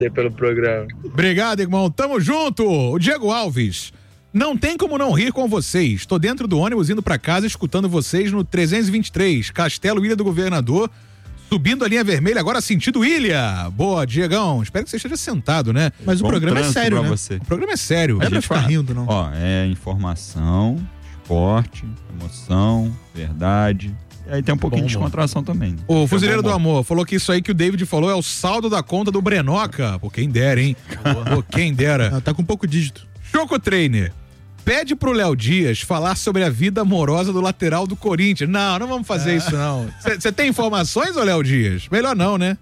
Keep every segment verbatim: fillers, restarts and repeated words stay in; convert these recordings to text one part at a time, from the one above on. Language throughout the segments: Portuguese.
pelo programa. Obrigado, irmão. Tamo junto. O Diego Alves. Não tem como não rir com vocês. Tô dentro do ônibus indo pra casa escutando vocês no trezentos e vinte e três, Castelo Ilha do Governador, subindo a linha vermelha, agora sentido Ilha. Boa, Diegão. Espero que você esteja sentado, né? Mas o Bom programa é sério, pra né? você. O programa é sério. Não é pra ficar rindo, não. Ó, é informação, esporte, emoção, verdade. E aí tem um pouquinho Bom, de descontração também. O Fuzileiro bom, do bom. Amor falou que isso aí que o David falou é o saldo da conta do Brenoca. Pô, quem dera, hein? Pô, quem dera. Ah, tá com pouco dígito. Choco Trainer. Pede pro Léo Dias falar sobre a vida amorosa do lateral do Corinthians. Não, não vamos fazer é. isso, não. Você tem informações, ô Léo Dias? Melhor não, né?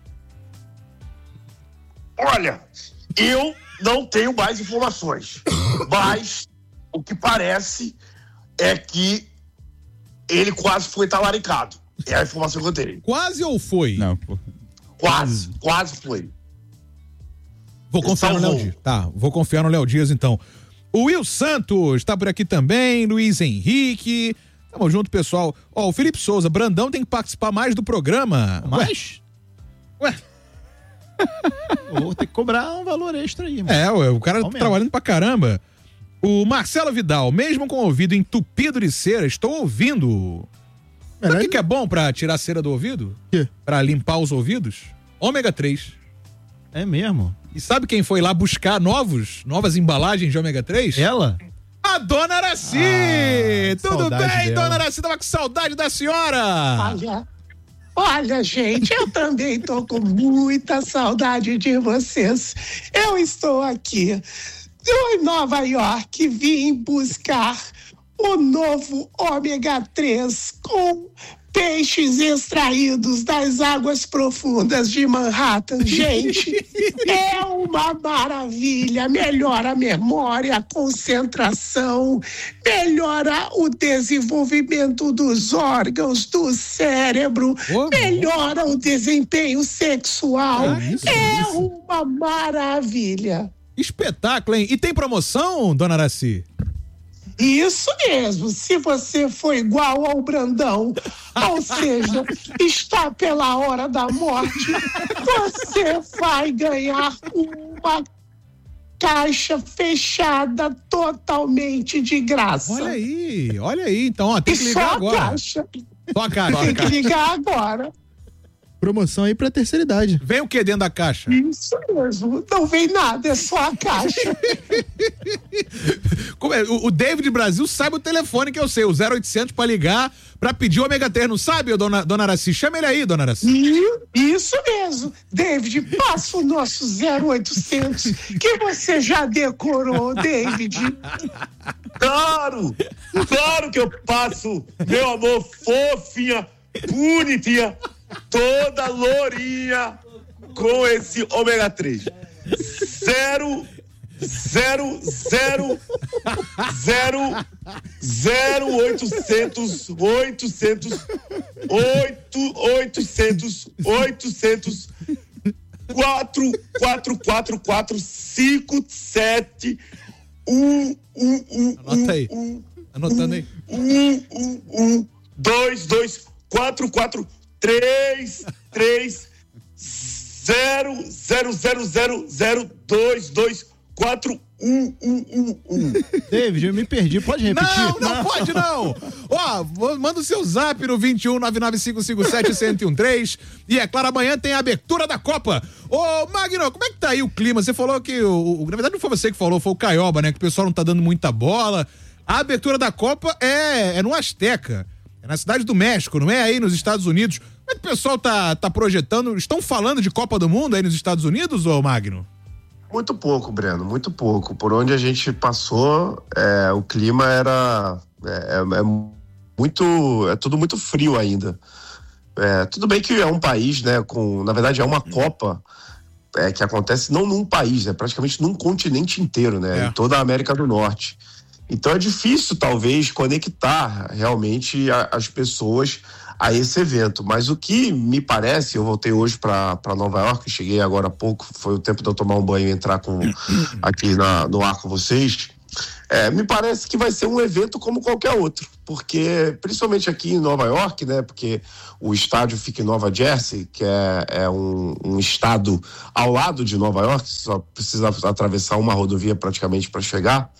Olha, eu não tenho mais informações. Mas o que parece é que ele quase foi talaricado. É a informação que eu tenho. Quase ou foi? Não, pô. Quase, quase foi. Vou confiar no Léo Dias. Tá, vou confiar no Léo Dias, então. O Will Santos tá por aqui também, Luiz Henrique. Tamo junto, pessoal. Ó, o Felipe Souza, Brandão tem que participar mais do programa. Mais? Ué? Vou ter que cobrar um valor extra aí, mano. É, ué, o cara Aumenta. tá trabalhando pra caramba. O Marcelo Vidal, mesmo com o ouvido entupido de cera, estou ouvindo. Sabe o que, que é bom pra tirar a cera do ouvido? Quê? Pra limpar os ouvidos? Ômega três. É mesmo? E sabe quem foi lá buscar novos, novas embalagens de ômega três? Ela? A Dona Araci! Ah, Tudo saudade bem, dela. Dona Araci? Tava com saudade da senhora! Olha, olha, gente, eu também tô com muita saudade de vocês. Eu estou aqui em Nova York, vim buscar o novo ômega três com peixes extraídos das águas profundas de Manhattan. Gente, é uma maravilha. Melhora a memória, a concentração, melhora o desenvolvimento dos órgãos, do cérebro, Oh, melhora o desempenho sexual. Ah, isso, é isso. uma maravilha. Espetáculo, hein? E tem promoção, Dona Araci? Isso mesmo, se você for igual ao Brandão, ou seja, está pela hora da morte, você vai ganhar uma caixa fechada totalmente de graça. Olha aí, olha aí. Então, ó, tem E que só ligar a agora. caixa. Só a caixa. Tem que ligar agora. Promoção aí pra terceira idade. Vem o que dentro da caixa? Isso mesmo, não vem nada, é só a caixa. Como é? O o David Brasil sabe o telefone que eu sei, o zero oitocentos pra ligar, pra pedir o ômega três, não sabe, dona, dona Araci? Chama ele aí, dona Araci. E, isso mesmo, David, passa o nosso zero oitocentos, que você já decorou, David. Claro! Claro que eu passo, meu amor, fofinha, bonitinha, toda lourinha com esse ômega três. Zero, zero, zero, zero, zero, oitocentos, oitocentos, oito, oitocentos, oitocentos, quatro, quatro, quatro, quatro, cinco, sete, um, um, um, Anota aí. um, Anotando aí. um, um, um, dois, dois, quatro, quatro, três, três, zero, zero, zero, zero, zero, dois, dois, quatro, um, um, um, um. David, eu me perdi, pode repetir? Não, não pode não. Ó, vou- manda o seu zap no vinte e um, nove nove cinco cinco sete, um zero um três. E é claro, amanhã tem a abertura da Copa. Ô, Magno, como é que tá aí o clima? Você falou que, o, o- na verdade não foi você que falou, foi o Caioba, né? Que o pessoal não tá dando muita bola. A abertura da Copa é, é no Azteca. É na cidade do México, não é aí nos Estados Unidos. Como é que o pessoal tá, tá projetando? Estão falando de Copa do Mundo aí nos Estados Unidos, ô Magno? Muito pouco, Breno, muito pouco. Por onde a gente passou, é, o clima era é, é, é muito, é tudo muito frio ainda. É, tudo bem que é um país, né, com, na verdade é uma Copa é, que acontece não num país, é praticamente num continente inteiro, né, É. em toda a América do Norte. Então é difícil, talvez, conectar realmente a, as pessoas a esse evento. Mas o que me parece, eu voltei hoje para Nova York, cheguei agora há pouco, foi o tempo de eu tomar um banho e entrar com, aqui na, no ar com vocês. É, me parece que vai ser um evento como qualquer outro, porque, principalmente aqui em Nova York, né, porque o estádio fica em Nova Jersey, que é, é um, um estado ao lado de Nova York, só precisa atravessar uma rodovia praticamente para chegar.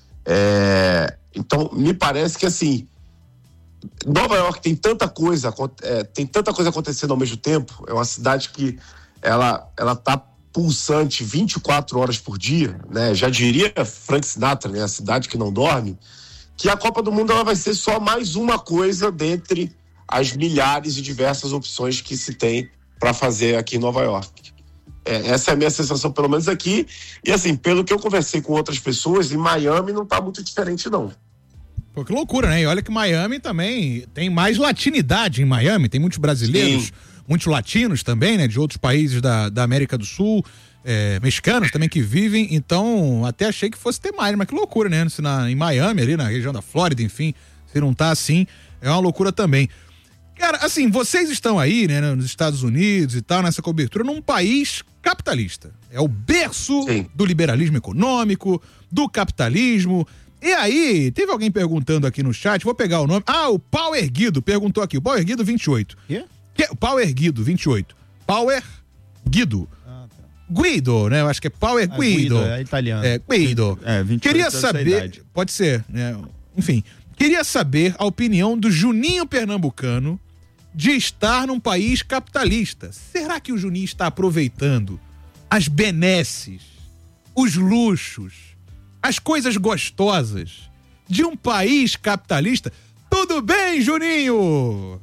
É, então, me parece que, assim, Nova York tem tanta coisa, é, tem tanta coisa acontecendo ao mesmo tempo, é uma cidade que ela, ela tá pulsante vinte e quatro horas por dia, né? Já diria Frank Sinatra, né? A cidade que não dorme, que a Copa do Mundo ela vai ser só mais uma coisa dentre as milhares e diversas opções que se tem para fazer aqui em Nova York. É, essa é a minha sensação, pelo menos aqui, e assim, pelo que eu conversei com outras pessoas, em Miami não tá muito diferente, não. Pô, que loucura, né? E olha que Miami também tem mais latinidade em Miami, tem muitos brasileiros, Sim. muitos latinos também, né? De outros países da, da América do Sul, é, mexicanos também que vivem, então até achei que fosse ter mais, mas que loucura, né? Se na, em Miami, ali na região da Flórida, enfim, se não tá assim, é uma loucura também. Cara, assim, vocês estão aí, né, nos Estados Unidos e tal, nessa cobertura, num país capitalista. É o berço Sim. do liberalismo econômico, do capitalismo. E aí, teve alguém perguntando aqui no chat, vou pegar o nome. Ah, o Pau Erguido perguntou aqui, o Pau Erguido vinte e oito. Quê? Que, o Pau Erguido vinte e oito. Power Guido. Ah, tá. Guido, né? Eu acho que é Power ah, Guido. Guido. É italiano. É, Guido. É, vinte e oito. Queria saber, pode ser, né? Enfim, queria saber a opinião do Juninho Pernambucano de estar num país capitalista. Será que o Juninho está aproveitando as benesses, os luxos, as coisas gostosas de um país capitalista? Tudo bem, Juninho?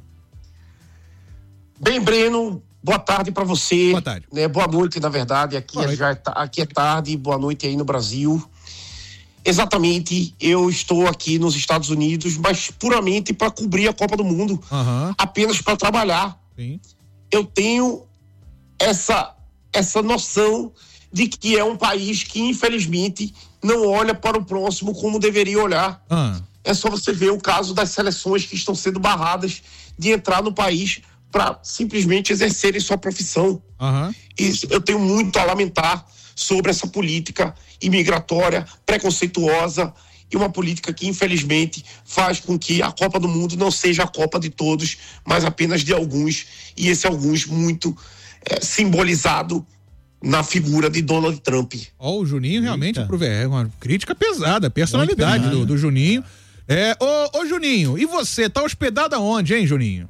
Bem, Breno, boa tarde para você. Boa tarde. Né, boa noite, na verdade. Aqui é, já é, aqui é tarde, boa noite aí no Brasil. Exatamente, eu estou aqui nos Estados Unidos, mas puramente para cobrir a Copa do Mundo, uhum. apenas para trabalhar. Sim. Eu tenho essa, essa noção de que é um país que, infelizmente, não olha para o próximo como deveria olhar. Uhum. É só você ver o caso das seleções que estão sendo barradas de entrar no país para simplesmente exercerem sua profissão. Uhum. E eu tenho muito a lamentar sobre essa política imigratória preconceituosa e uma política que, infelizmente, faz com que a Copa do Mundo não seja a Copa de todos, mas apenas de alguns, e esse alguns muito é, simbolizado na figura de Donald Trump. Ó, oh, o Juninho realmente é uma crítica pesada, a personalidade do, do Juninho. É, ô, ô Juninho, e você, tá hospedado aonde, hein, Juninho?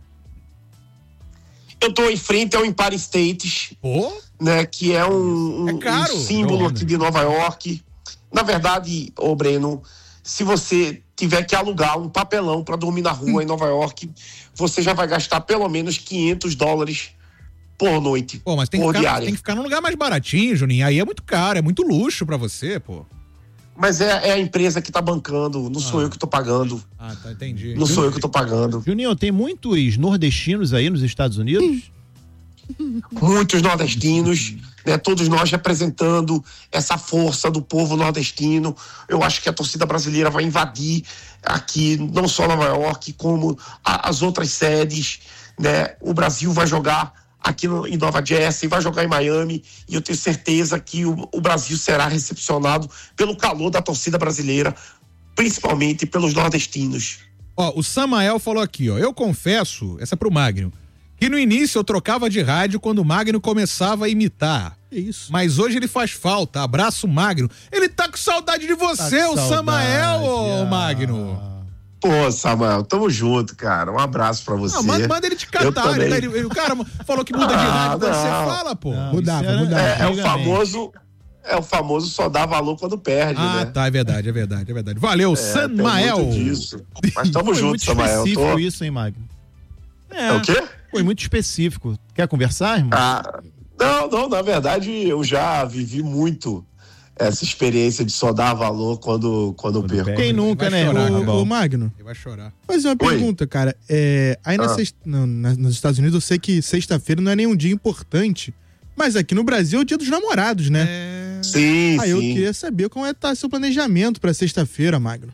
Eu tô em frente ao Empire State, oh? né, que é um, um, é caro, um símbolo não, aqui de Nova York. Na verdade, ô Breno, se você tiver que alugar um papelão para dormir na rua hum. em Nova York, você já vai gastar pelo menos quinhentos dólares por noite. Pô, mas tem que, ficar, tem que ficar num lugar mais baratinho, Juninho. Aí é muito caro, é muito luxo para você, pô. Mas é, é a empresa que tá bancando, não ah. sou eu que tô pagando. Ah, tá, entendi. Não sou eu que tô pagando. Juninho, tem muitos nordestinos aí nos Estados Unidos? Muitos nordestinos, né? Todos nós representando essa força do povo nordestino. Eu acho que a torcida brasileira vai invadir aqui, não só Nova York, como a, as outras sedes, né? O Brasil vai jogar aqui no, em Nova Jersey, vai jogar em Miami, e eu tenho certeza que o, o Brasil será recepcionado pelo calor da torcida brasileira, principalmente pelos nordestinos. Ó, o Samael falou aqui, ó, eu confesso, essa é pro Magno, que no início eu trocava de rádio quando o Magno começava a imitar. Isso. Mas hoje ele faz falta. Abraço, Magno. Ele tá com saudade de você, tá o saudade, Samael, ô, ah. Magno. Pô, Samuel, tamo junto, cara. Um abraço pra você. Não, manda, manda ele te catar. Ele, ele, o cara falou que muda de rádio quando você fala, pô. Não, mudava, era, mudava. É, é o famoso... É o famoso só dá valor quando perde, ah, né? Ah, tá, é verdade, é verdade, é verdade. Valeu, é, Samael. Mas tamo junto, Samael. Foi muito específico tô... isso, hein, Magno? É, é o quê? Foi muito específico. Quer conversar, irmão? Ah, não, não, na verdade eu já vivi muito essa experiência de só dar valor quando, quando, quando perco. Quem nunca, né? Chorar, o, o Magno. Ele vai chorar. Fazer uma Oi? pergunta, cara. É, aí na Ah. sexta, não, na- nos Estados Unidos eu sei que sexta-feira não é nenhum dia importante, mas aqui no Brasil é o dia dos namorados, né? É... Sim, Aí eu sim. queria saber como é que tá seu planejamento pra sexta-feira, Magno.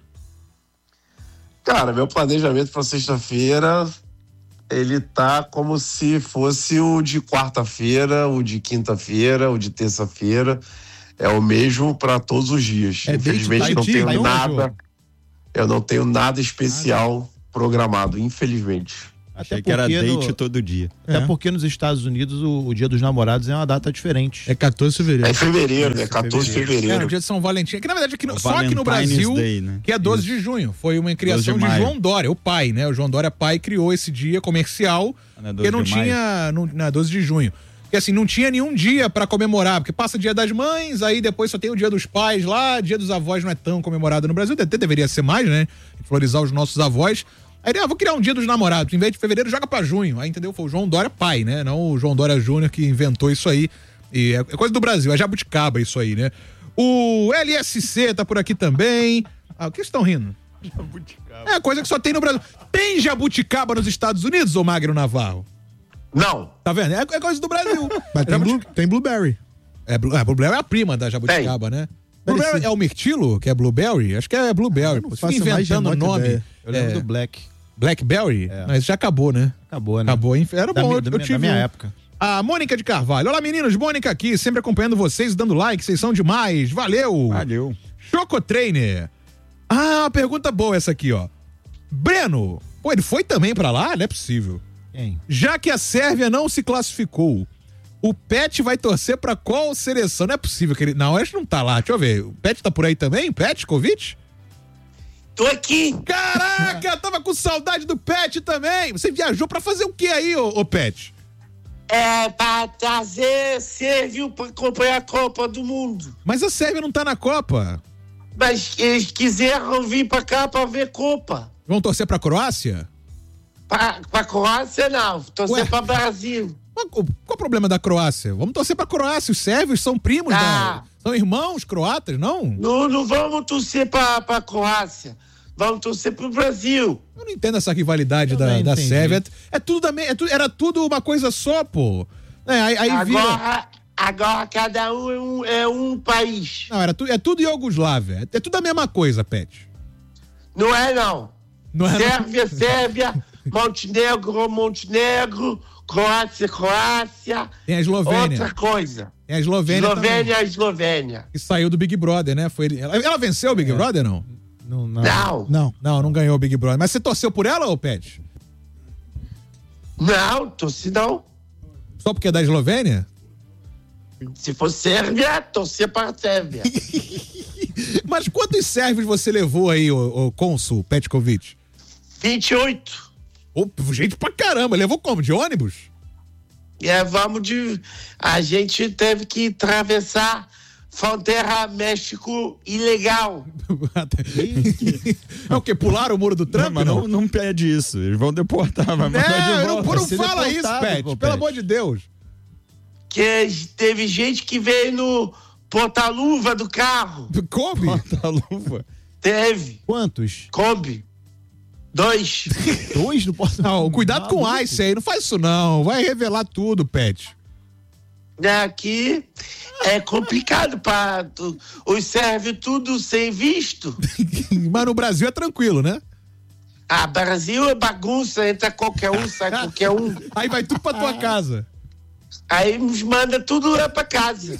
Cara, meu planejamento pra sexta-feira, ele tá como se fosse o de quarta-feira, o de quinta-feira, o de terça-feira. é o mesmo para todos os dias. É Infelizmente não tenho tá nada, eu não tenho nada especial programado, infelizmente. Achei que era date no... todo dia. Até É. porque nos Estados Unidos o, o Dia dos Namorados é uma data diferente. É quatorze de fevereiro. É em fevereiro, né? quatorze de É, fevereiro. no dia de São Valentim. Que na verdade aqui no, O só aqui no Valentine's Brasil, Day, né? que é doze de junho. Foi uma criação doze de de, maio. João Dória, o pai, né? O João Dória pai criou esse dia comercial, Não é doze porque não de maio? tinha, não, não, doze de junho. Porque assim, não tinha nenhum dia pra comemorar, porque passa dia das mães, aí depois só tem o dia dos pais lá, dia dos avós não é tão comemorado no Brasil, até deveria ser mais, né? Florizar os nossos avós. Aí, ah, vou criar um dia dos namorados, em vez de fevereiro, joga pra junho. Aí, entendeu? Foi o João Dória pai, né? Não o João Dória Júnior que inventou isso aí. E é é coisa do Brasil, é jabuticaba isso aí, né? O L S C tá por aqui também. Ah, o que estão rindo? Jabuticaba. É coisa que só tem no Brasil. Tem jabuticaba nos Estados Unidos, ô Magno Navarro? Não, Tá vendo? É, é coisa do Brasil. Mas tem, Jabuti- blue, tem blueberry. É, blu- é, blueberry é a prima da jabuticaba, né? Blueberry Parecido. é o mirtilo, que é blueberry? Acho que é blueberry. não Você faço fica mais inventando remota nome. ideia. Eu lembro É, do Black. Blackberry? Mas já acabou, né? Acabou, né? Acabou, hein? Era Da bom, minha- eu, da eu minha- tive da minha um- época. A Mônica de Carvalho. Olá, meninos. Mônica aqui, sempre acompanhando vocês, dando like. Vocês são demais. Valeu. Valeu. Choco Trainer. Ah, uma pergunta boa essa aqui, ó. Breno. Pô, ele foi também pra lá? Não é possível. Quem? Já que a Sérvia não se classificou, o Pet vai torcer pra qual seleção? Não é possível que ele... Não, acho que não tá lá. Deixa eu ver. O Pet tá por aí também? Petkovic? Tô aqui. Caraca, tava com saudade do Pet também. Você viajou pra fazer o que aí, ô, ô Pet? É pra trazer Sérvio pra acompanhar a Copa do Mundo. Mas a Sérvia não tá na Copa. Mas eles quiseram vir pra cá pra ver Copa. Vão torcer pra Croácia? Pra, pra Croácia, não. Torcer Ué. pra Brasil. Mas Qual qual o problema da Croácia? Vamos torcer pra Croácia. Os sérvios são primos, Ah. da... são irmãos croatas, não? Não, não vamos torcer pra, pra Croácia. Vamos torcer pro Brasil. Eu não entendo essa rivalidade da, Também da entendi. Sérvia. É tudo da me... é tu- Era tudo uma coisa só, pô. É, aí aí vira... Agora, agora cada um é um, é um país. Não, era tu... é tudo Iugoslávia. É tudo a mesma coisa, Pet. Não é, não. Não é, não? Sérvia, Sérvia, Montenegro, Montenegro, Croácia, Croácia. Tem a Eslovênia. Outra coisa. Tem a Eslovênia, Eslovênia, também. Eslovênia. Que saiu do Big Brother, né? Foi ele... ela, ela venceu o Big É. Brother, não? Não, não. Não, Não. Não, não ganhou o Big Brother. Mas você torceu por ela, ô Pet? não, torci não. Só porque é da Eslovênia? Se for Sérvia, torcer para a Sérvia. Mas quantos sérvios você levou aí, ô, ô cônsul Petkovic? vinte e oito. Ô, gente pra caramba, levou como? De ônibus? É, vamos de. A gente teve que atravessar fronteira México ilegal. É o quê? Pularam o muro do Trump, Não, mas não? não, não pede isso. Eles vão deportar, vai mandar de É, não, volta. não ser fala isso, deportado, Pet. pô, Pelo Pet. amor de Deus. Que teve gente que veio no porta-luva do carro. Kombi? Bota a luva. Teve. Quantos? Kombi. Dois. Dois no porta. Não, cuidado com o Ice aí, não faz isso não. Vai revelar tudo, Pet. Aqui é complicado para os sérvios tudo sem visto. Mas no Brasil é tranquilo, né? Ah, Brasil é bagunça, entra qualquer um, sai qualquer um. Aí vai tudo pra tua casa. Aí nos manda tudo lá pra casa.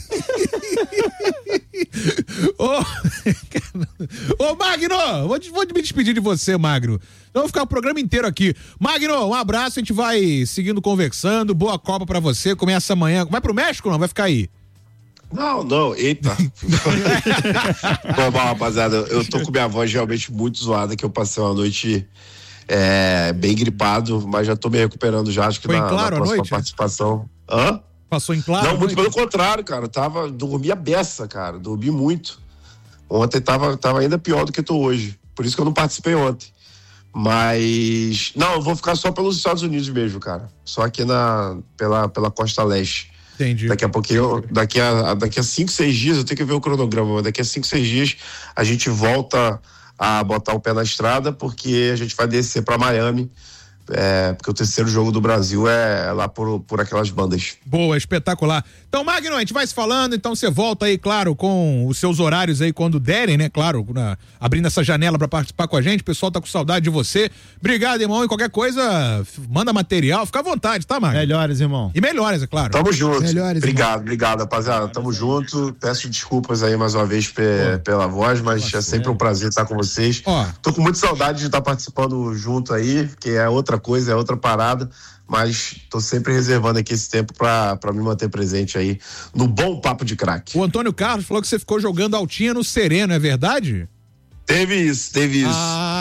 Ô, Ô Magno, vou, te- vou me despedir de você, Magno. Vamos ficar o programa inteiro aqui. Magno, um abraço, a gente vai seguindo conversando. Boa Copa pra você, começa amanhã. Vai pro México ou não? Vai ficar aí? Não, não, eita. Bom, bom, rapaziada, eu tô com minha voz realmente muito zoada, que eu passei uma noite é, bem gripado, mas já tô me recuperando já, acho que Foi em na, claro na a próxima noite? participação. Hã? Passou em claro? Não, muito noite? pelo contrário, cara. Eu tava, dormia beça, cara. Dormi muito. Ontem tava, tava ainda pior do que tô hoje. Por isso que eu não participei ontem. Mas. Não, eu vou ficar só pelos Estados Unidos mesmo, cara. Só aqui na, pela, pela costa leste. Entendi. Daqui a pouquinho, daqui a, daqui a cinco, seis dias, eu tenho que ver o cronograma, mas daqui a cinco, seis dias a gente volta a botar o pé na estrada, porque a gente vai descer para Miami é, porque o terceiro jogo do Brasil é lá por, por aquelas bandas. Boa, espetacular. Então, Magno, a gente vai se falando, então você volta aí, claro, com os seus horários aí quando derem, né? Claro, na, abrindo essa janela pra participar com a gente, o pessoal tá com saudade de você. Obrigado, irmão, e qualquer coisa, manda material, fica à vontade, tá, Magno? Melhores, irmão. E melhores, é claro. Tamo junto. Melhores, obrigado, irmão. Obrigado, rapaziada. Tamo junto. Peço desculpas aí mais uma vez pe- pela voz, mas Nossa, é sempre é. um prazer estar com vocês. Ó. Tô com muita saudade de estar participando junto aí, que é outra coisa, é outra parada, mas tô sempre reservando aqui esse tempo pra, pra me manter presente aí no bom papo de craque. O Antônio Carlos falou que você ficou jogando altinha no Sereno, é verdade? Teve isso, teve isso.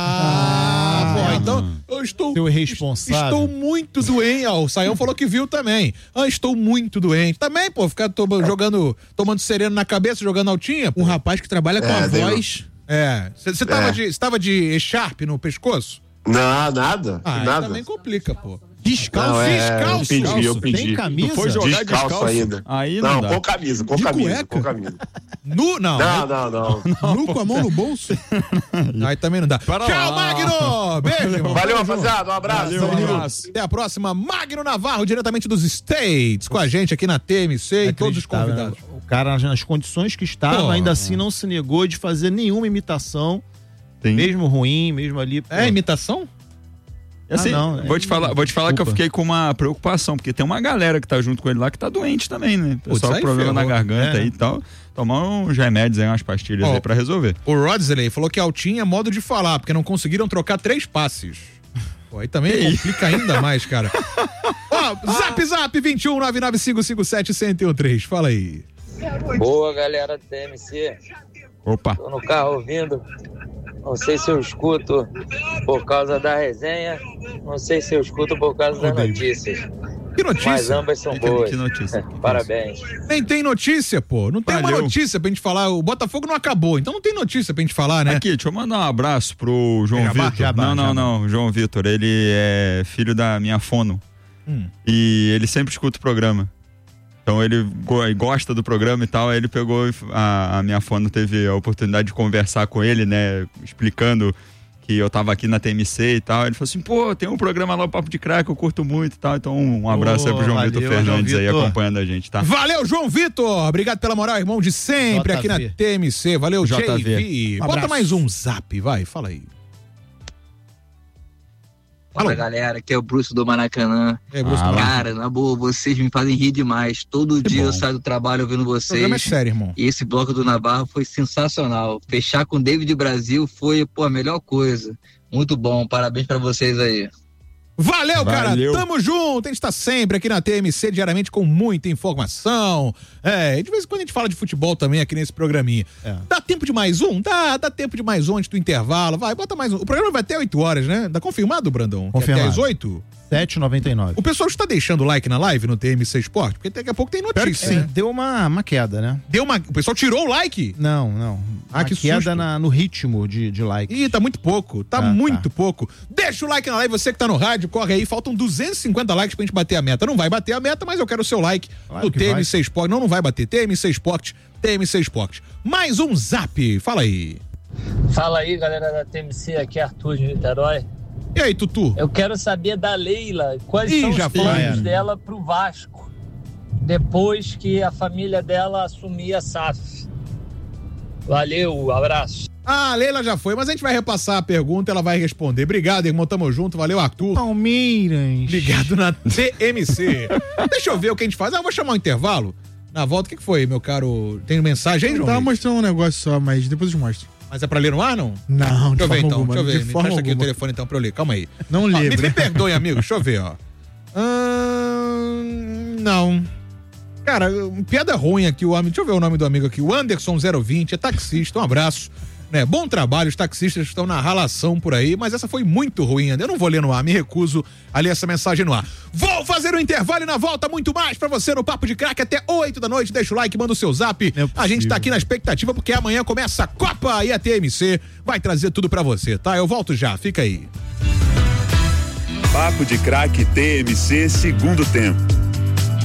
Ah, ah pô, então eu estou... Seu responsável. Estou muito doente. Ó, o Saião falou que viu também. Ah, estou muito doente. Também, pô, ficar to- jogando, tomando Sereno na cabeça, jogando altinha. Pô. Um rapaz que trabalha com É, a deu- voz. É, você tava, É. de, cê tava de echarp no pescoço? Não, nada, Ah, aí nada. também complica, pô. Descalço. Não, é, descalço. eu pedi, eu pedi. Tem camisa? Não foi jogar Descalço, descalço ainda. Aí não, Não, dá. com camisa, com De camisa, cueca? com camisa. Nu, não. Não, não, não. Nu com a mão no bolso. Aí, aí também não dá. Para Tchau, lá. Magno! Beijo, irmão. Valeu, Tamo junto. rapaziada, um abraço. Valeu, Tamo um junto. abraço. Até a próxima. Magno Navarro, diretamente dos States, com a gente aqui na T M C e todos os convidados. Né? O cara, nas condições que estava, Pô. ainda assim não se negou de fazer nenhuma imitação, Tem. mesmo ruim, mesmo ali. pô. É imitação? Assim, Ah, não, vou é- te falar, vou te falar que eu Desculpa. fiquei com uma preocupação, porque tem uma galera que tá junto com ele lá que tá doente também, né? Putz, Pessoal com aí problema ferrou. na garganta É. aí e tal. Tomar uns remédios aí, umas pastilhas Ó. aí pra resolver. O Rodsley falou que altinha é modo de falar, porque não conseguiram trocar três passes. Pô, aí também Que complica ainda mais, cara. Ó, zap zap vinte e um nove nove cinco cinco sete um zero um três, fala aí. Boa, galera do T M C. Opa. Tô no carro ouvindo. Não sei se eu escuto por causa da resenha. Não sei se eu escuto por causa das notícias. Que Mas notícia? ambas são Que- que boas. notícia? Parabéns. Nem tem notícia, pô. Não tem uma Valeu. notícia pra gente falar. O Botafogo não acabou, então não tem notícia pra gente falar, né? Aqui, deixa eu mandar um abraço pro João Jabá, Vitor. jabá, não, não, jabá. não. João Vitor, ele é filho da minha fono. Hum. E ele sempre escuta o programa. Então ele go- gosta do programa e tal. Aí ele pegou, e f- a, a minha fono teve a oportunidade de conversar com ele, né? Explicando que eu tava aqui na T M C e tal. Ele falou assim: pô, tem um programa lá, o Papo de Crack, eu curto muito e tal. Então um abraço aí pro João Valeu, Vitor Fernandes João aí Vitor. acompanhando a gente, tá? Valeu, João Vitor! Obrigado pela moral, irmão, de sempre J V. aqui na T M C. Valeu, J V. J V. Um Bota abraço. mais um zap, vai, fala aí. Fala, Alô. galera, aqui é o Bruce do Maracanã. É, Bruce, Ah, lá. Cara, na boa, vocês me fazem rir demais. Todo Que dia bom. eu saio do trabalho ouvindo o programa é vocês. sério, irmão. E esse bloco do Navarro foi sensacional. Fechar com David Brasil foi, pô, a melhor coisa. Muito bom, parabéns pra vocês aí. Valeu, cara. Valeu. Tamo junto. A gente tá sempre aqui na T M C, diariamente com muita informação. É, e de vez em quando a gente fala de futebol também aqui nesse programinha. É. Dá tempo de mais um? Dá, dá tempo de mais um antes do intervalo. Vai, bota mais um. O programa vai até oito horas, né? Tá confirmado, Brandão? Que Confirmado. Até às oito? sete e noventa e nove. O pessoal está deixando o like na live no T M C Sport? Porque daqui a pouco tem notícia. É, né? deu uma, uma queda, né? Deu uma... O pessoal tirou o like? Não, não. Ah, uma que queda susto. na, no ritmo de, de like. Ih, tá muito pouco. Tá Ah, muito tá. pouco. Deixa o like na live, você que tá no rádio, corre aí. Faltam duzentos e cinquenta likes pra gente bater a meta. Não vai bater a meta, mas eu quero o seu like Claro no que T M C Sport. Não, não vai bater. T M C Sport, T M C Sport. Mais um zap. Fala aí. Fala aí, galera da T M C, aqui é Arthur de Niterói. E aí, Tutu? Eu quero saber da Leila, quais Ih, são já os foi. planos dela pro Vasco, depois que a família dela assumir a S A F. Valeu, abraço. Ah, a Leila já foi, mas a gente vai repassar a pergunta, ela vai responder. Obrigado, irmão, tamo junto. Valeu, Arthur. Palmeiras. Ligado na T M C. Deixa eu ver o que a gente faz. Ah, eu vou chamar um intervalo. Na volta, o que, que foi, meu caro? Tem mensagem aí, Eu João? tava Vitor? mostrando um negócio só, mas depois eu mostro. Mas é pra ler no ar, não? Não, Deixa de eu ver forma então, alguma. deixa eu ver. De Me forma presta aqui o alguma. telefone então pra eu ler. Calma aí. Não Ó, me, lembro. me perdoe, amigo. Deixa eu ver, ó. Ahn, não. Cara, piada ruim aqui o homem. Deixa eu ver o nome do amigo aqui. O Anderson zero vinte, é taxista. Um abraço. Né? Bom trabalho, os taxistas estão na ralação por aí, mas essa foi muito ruim. Eu não vou ler no ar, me recuso a ler essa mensagem no ar. Vou fazer um intervalo e na volta muito mais pra você no Papo de Crack até oito da noite. Deixa o like, manda o seu zap. Não é A gente possível. tá aqui na expectativa porque amanhã começa a Copa e a T M C vai trazer tudo pra você, tá? Eu volto já, fica aí. Papo de Crack T M C segundo tempo.